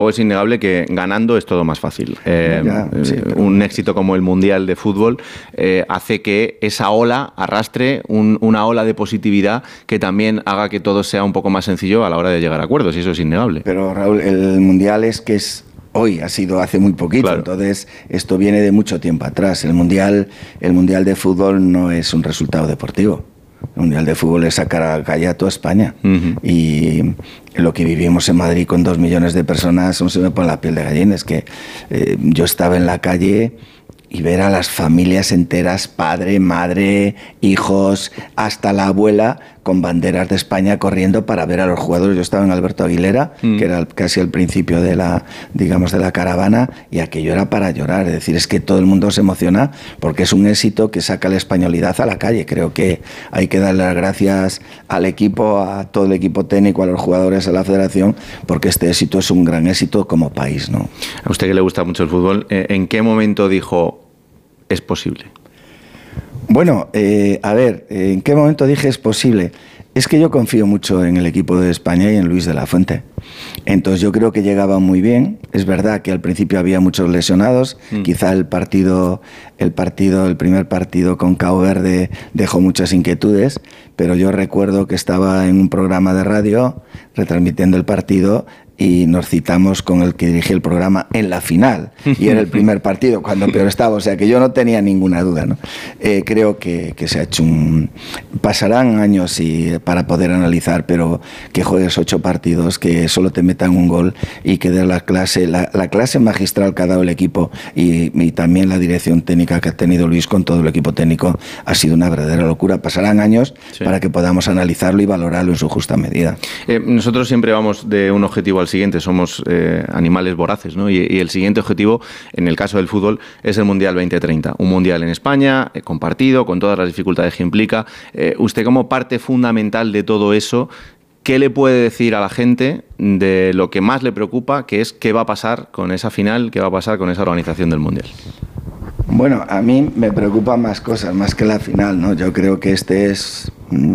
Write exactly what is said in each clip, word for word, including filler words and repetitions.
¿O es innegable que ganando es todo más fácil? Eh, ya, sí, pero... Un éxito como el Mundial de Fútbol eh, hace que esa ola arrastre un, una ola de positividad que también haga que todo sea un poco más sencillo a la hora de llegar a acuerdos, y eso es innegable. Pero Raúl, el Mundial es que es... Hoy ha sido hace muy poquito, claro. Entonces esto viene de mucho tiempo atrás. El mundial, el mundial de fútbol no es un resultado deportivo. El Mundial de Fútbol es sacar a la calle a toda España. Uh-huh. Y lo que vivimos en Madrid con dos millones de personas, no se me pone la piel de gallina. Es que eh, yo estaba en la calle y ver a las familias enteras, padre, madre, hijos, hasta la abuela, con banderas de España corriendo para ver a los jugadores. Yo estaba en Alberto Aguilera, mm. que era casi el principio de la, digamos, de la caravana, y aquello era para llorar. Es decir, es que todo el mundo se emociona porque es un éxito que saca la españolidad a la calle. Creo que hay que darle las gracias al equipo, a todo el equipo técnico, a los jugadores, a la federación, porque este éxito es un gran éxito como país, ¿no? A usted que le gusta mucho el fútbol, ¿en qué momento dijo es posible? Bueno, eh, a ver, ¿en qué momento dije es posible? Es que yo confío mucho en el equipo de España y en Luis de la Fuente. Entonces yo creo que llegaba muy bien. Es verdad que al principio había muchos lesionados. Mm. Quizá el partido, el partido, el primer partido con Cabo Verde dejó muchas inquietudes, pero yo recuerdo que estaba en un programa de radio retransmitiendo el partido y nos citamos con el que dirigía el programa en la final, y era el primer partido cuando peor estaba, o sea que yo no tenía ninguna duda, ¿no? Eh, creo que, que se ha hecho un... Pasarán años y, para poder analizar, pero que juegues ocho partidos, que solo te metan un gol y que de la clase, la, la clase magistral que ha dado el equipo y, y también la dirección técnica que ha tenido Luis con todo el equipo técnico ha sido una verdadera locura. Pasarán años sí. para que podamos analizarlo y valorarlo en su justa medida. Eh, nosotros siempre vamos de un objetivo al siguiente, somos eh, animales voraces, ¿no? Y, y el siguiente objetivo, en el caso del fútbol, es el Mundial veinte treinta. Un Mundial en España, eh, compartido, con todas las dificultades que implica. Eh, usted, como parte fundamental de todo eso, ¿qué le puede decir a la gente de lo que más le preocupa, que es qué va a pasar con esa final, qué va a pasar con esa organización del Mundial? Bueno, a mí me preocupan más cosas, más que la final, ¿no? Yo creo que este es...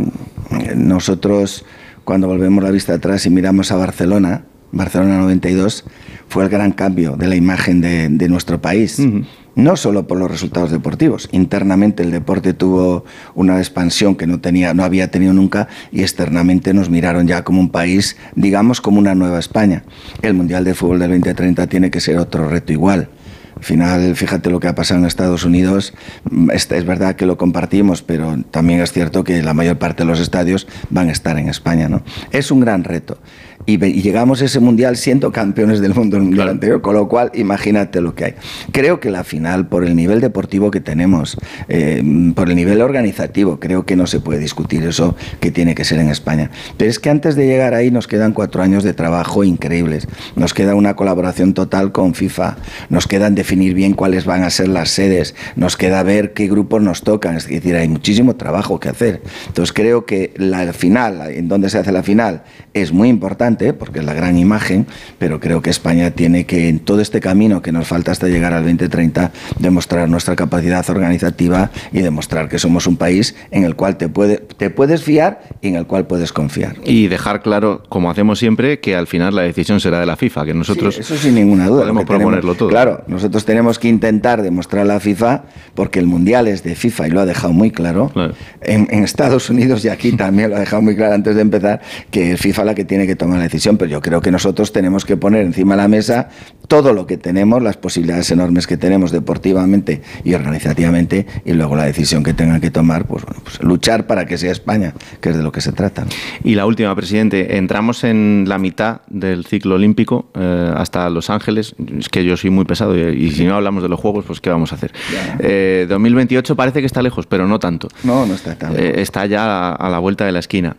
Nosotros, cuando volvemos la vista atrás y miramos a Barcelona, Barcelona noventa y dos, fue el gran cambio de la imagen de, de nuestro país. Uh-huh. No solo por los resultados deportivos. Internamente el deporte tuvo una expansión que no tenía, no había tenido nunca, y externamente nos miraron ya como un país, digamos, como una nueva España. El Mundial de Fútbol del veinte treinta tiene que ser otro reto igual. Al final, fíjate lo que ha pasado en Estados Unidos. Es, es verdad que lo compartimos, pero también es cierto que la mayor parte de los estadios van a estar en España, ¿no? Es un gran reto. Y, y llegamos a ese mundial siendo campeones del mundo en el mundial claro. anterior, con lo cual imagínate lo que hay. Creo que la final, por el nivel deportivo que tenemos, eh, por el nivel organizativo, creo que no se puede discutir eso, que tiene que ser en España. Pero es que antes de llegar ahí nos quedan cuatro años de trabajo increíbles. Nos queda una colaboración total con FIFA, nos quedan definir bien cuáles van a ser las sedes, nos queda ver qué grupos nos tocan, es decir, hay muchísimo trabajo que hacer. Entonces creo que la final, en donde se hace la final, es muy importante, porque es la gran imagen, pero creo que España tiene que, en todo este camino que nos falta hasta llegar al veinte treinta, demostrar nuestra capacidad organizativa y demostrar que somos un país en el cual te, puede, te puedes fiar y en el cual puedes confiar. Y dejar claro, como hacemos siempre, que al final la decisión será de la FIFA, que nosotros sí, eso sin ninguna duda podemos proponerlo tenemos, todo. Claro, nosotros tenemos que intentar demostrar a la FIFA, porque el Mundial es de FIFA y lo ha dejado muy claro. Claro. En, en Estados Unidos y aquí también lo ha dejado muy claro antes de empezar, que es FIFA la que tiene que tomar la decisión, pero yo creo que nosotros tenemos que poner encima de la mesa todo lo que tenemos, las posibilidades enormes que tenemos deportivamente y organizativamente, y luego la decisión que tengan que tomar, pues, bueno, pues luchar para que sea España, que es de lo que se trata. Y la última, presidente, entramos en la mitad del ciclo olímpico, eh, hasta Los Ángeles. Es que yo soy muy pesado y, y si no hablamos de los Juegos, pues ¿qué vamos a hacer? Eh, dos mil veintiocho parece que está lejos, pero no tanto. No, no está tan lejos. Eh, está ya a, a la vuelta de la esquina.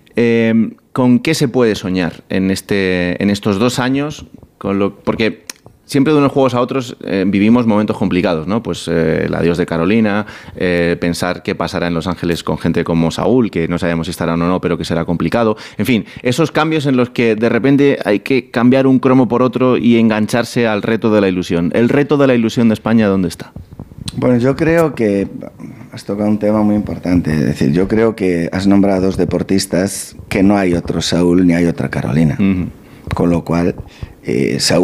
Eh, ¿Con qué se puede soñar en, este, en estos dos años? Con lo, porque siempre de unos juegos a otros eh, vivimos momentos complicados, ¿no? Pues eh, el adiós de Carolina, eh, pensar qué pasará en Los Ángeles con gente como Saúl, que no sabemos si estarán o no, pero que será complicado. En fin, esos cambios en los que de repente hay que cambiar un cromo por otro y engancharse al reto de la ilusión. ¿El reto de la ilusión de España dónde está? Bueno, yo creo que has tocado un tema muy importante. Es decir, yo creo que has nombrado a dos deportistas que no hay otro Saúl ni hay otra Carolina. Uh-huh. Con lo cual, eh,